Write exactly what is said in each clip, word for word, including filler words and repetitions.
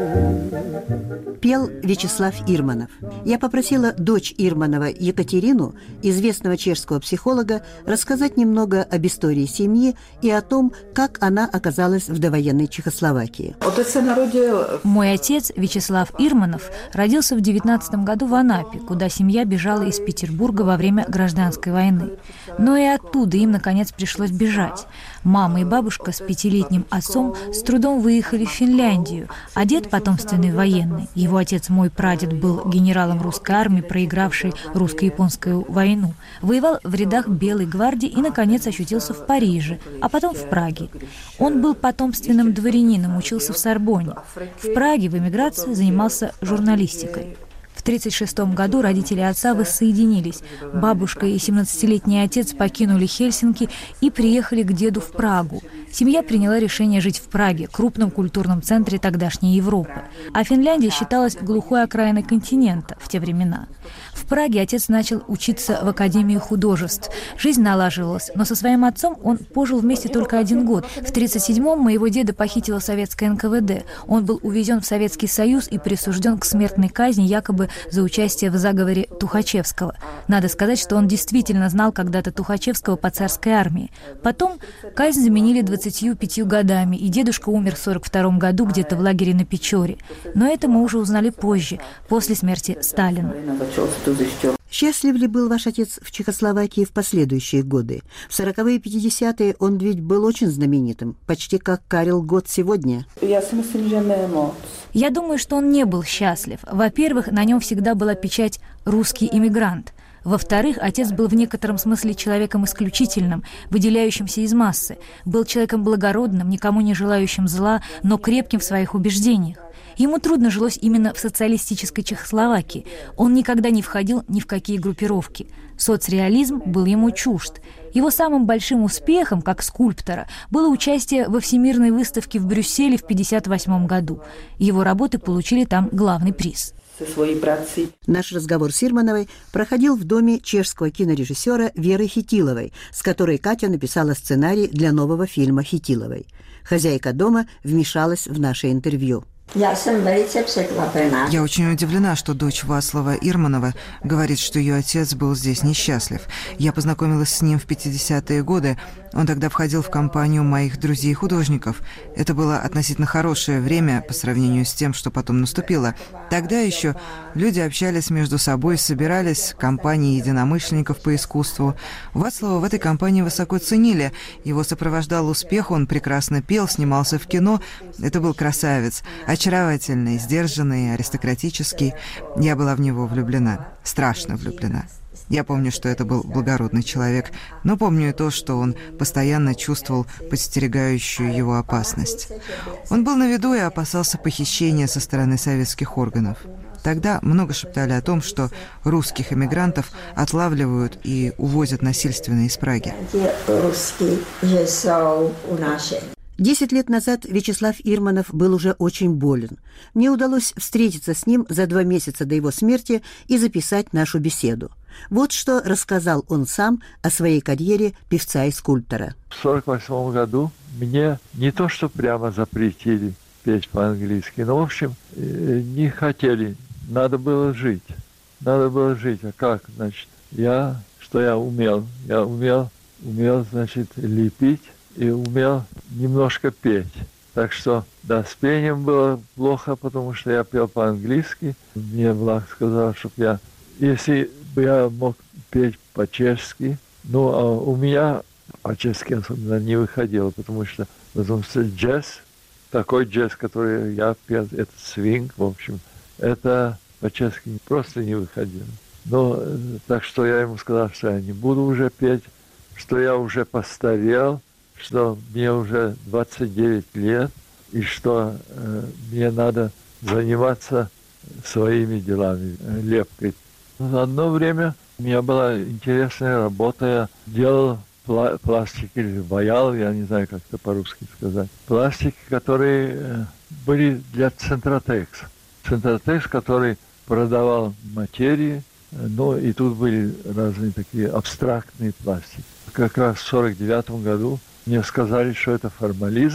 Пел Вячеслав Ирманов. Я попросила дочь Ирманова Екатерину, известного чешского психолога, рассказать немного об истории семьи и о том, как она оказалась в довоенной Чехословакии. Мой отец, Вячеслав Ирманов, родился в девятнадцатом году в Анапе, куда семья бежала из Петербурга во время гражданской войны. Но и оттуда им, наконец, пришлось бежать. Мама и бабушка с пятилетним отцом с трудом выехали в Финляндию, а дед потомственный военный. Его отец, мой прадед, был генералом русской армии, проигравшей русско-японскую войну. Воевал в рядах Белой гвардии и, наконец, очутился в Париже, а потом в Праге. Он был потомственным дворянином, учился в Сорбонне. В Праге в эмиграции занимался журналистикой. В тысяча девятьсот тридцать шестом году родители отца воссоединились. Бабушка и семнадцатилетний отец покинули Хельсинки и приехали к деду в Прагу. Семья приняла решение жить в Праге, крупном культурном центре тогдашней Европы. А Финляндия считалась глухой окраиной континента в те времена. В Праге отец начал учиться в Академии художеств. Жизнь налаживалась, но со своим отцом он пожил вместе только один год. В тридцать седьмом моего деда похитило советское эн ка вэ дэ. Он был увезен в Советский Союз и присужден к смертной казни якобы за участие в заговоре Тухачевского. Надо сказать, что он действительно знал когда-то Тухачевского по царской армии. Потом казнь заменили двадцатью пятью годами, и дедушка умер в сорок втором году где-то в лагере на Печоре. Но это мы уже узнали позже, после смерти Сталина. Счастлив ли был ваш отец в Чехословакии в последующие годы? В сороковые и пятидесятые он ведь был очень знаменитым, почти как Карел Гот сегодня. Я думаю, что он не был счастлив. Во-первых, на нем всегда была печать «русский иммигрант». Во-вторых, отец был в некотором смысле человеком исключительным, выделяющимся из массы. Был человеком благородным, никому не желающим зла, но крепким в своих убеждениях. Ему трудно жилось именно в социалистической Чехословакии. Он никогда не входил ни в какие группировки. Соцреализм был ему чужд. Его самым большим успехом, как скульптора, было участие во Всемирной выставке в Брюсселе в тысяча девятьсот пятьдесят восьмом году. Его работы получили там главный приз. Наш разговор с Ирмановой проходил в доме чешского кинорежиссера Веры Хитиловой, с которой Катя написала сценарий для нового фильма Хитиловой. Хозяйка дома вмешалась в наше интервью. Я очень удивлена, что дочь Вацлава Ирманова говорит, что ее отец был здесь несчастлив. Я познакомилась с ним в пятидесятые годы. Он тогда входил в компанию моих друзей-художников. Это было относительно хорошее время по сравнению с тем, что потом наступило. Тогда еще люди общались между собой, собирались компании единомышленников по искусству. Вацлава в этой компании высоко ценили. Его сопровождал успех, он прекрасно пел, снимался в кино. Это был красавец. Очаровательный, сдержанный, аристократический. Я была в него влюблена, страшно влюблена. Я помню, что это был благородный человек, но помню и то, что он постоянно чувствовал подстерегающую его опасность. Он был на виду и опасался похищения со стороны советских органов. Тогда много шептали о том, что русских эмигрантов отлавливают и увозят насильственно из Праги. Десять лет назад Вячеслав Ирманов был уже очень болен. Мне удалось встретиться с ним за два месяца до его смерти и записать нашу беседу. Вот что рассказал он сам о своей карьере певца и скульптора. В сорок восьмом году мне не то что прямо запретили петь по-английски, но, в общем, не хотели. Надо было жить. Надо было жить. А как, значит? Я, что я умел? Я умел, умел, значит, лепить. И умел немножко петь. Так что, да, с пением было плохо, потому что я пел по-английски. Мне Влад сказал, чтобы я, если бы я мог петь по-чешски, ну, а у меня по-чешски особенно не выходило, потому что, потому что джаз, такой джаз, который я пел, это свинг, в общем, это по-чешски просто не выходило. Но, так что я ему сказал, что я не буду уже петь, что я уже постарел, что мне уже двадцать девять лет, и что э, мне надо заниматься своими делами, э, лепкой. В одно время у меня была интересная работа, я делал пла- пластики, или ваял, я не знаю, как это по-русски сказать. Пластики, которые э, были для Центротекс. Центротекс, который продавал материи, э, ну и тут были разные такие абстрактные пластики. Как раз в сорок девятом году мне сказали, что это формализм,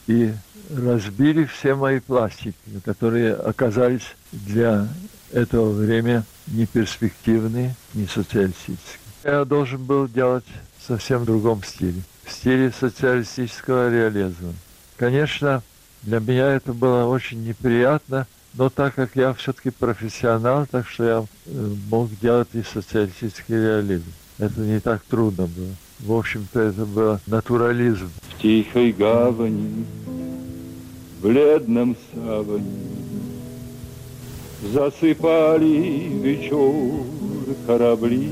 и разбили все мои пластики, которые оказались для этого времени не перспективные, не социалистические. Я должен был делать в совсем другом стиле, в стиле социалистического реализма. Конечно, для меня это было очень неприятно, но так как я все-таки профессионал, так что я мог делать и социалистический реализм. Это не так трудно было. В общем-то, это был натурализм. В тихой гавани, в бледном саване засыпали вечер корабли.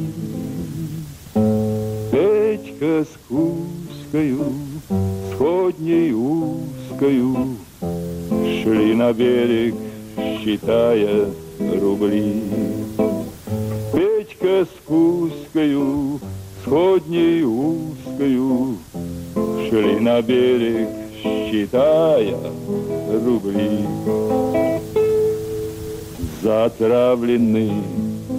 Петька с Кузькою, сходней узкою, шли на берег, считая рубли. Петька с Кузькою, сходней узкою, шли на берег, считая рубли. Затравленный